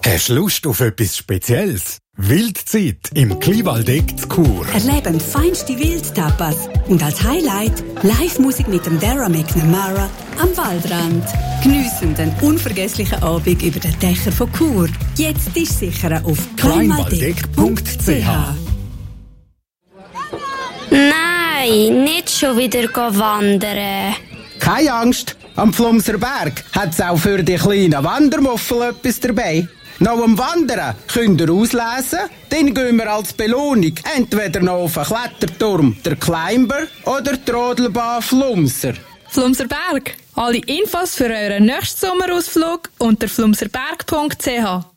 Hast du Lust auf etwas Spezielles? Wildzeit im Kleinwaldeck zu Chur. Erleben feinste Wildtapas und als Highlight Live-Musik mit dem Dara McNamara am Waldrand. Geniessen den unvergesslichen Abend über den Dächern von Chur. Jetzt ist sicher auf kleinwaldeck.ch. Nein, nicht schon wieder wandern. Keine Angst, am Flumser Berg hat's auch für die kleinen Wandermuffel etwas dabei. Noch am Wandern könnt ihr auslesen, dann gehen wir als Belohnung entweder noch auf den Kletterturm, der Climber oder die Rodelbahn Flumser. Flumser Berg. Alle Infos für euren nächsten Sommerausflug unter flumserberg.ch.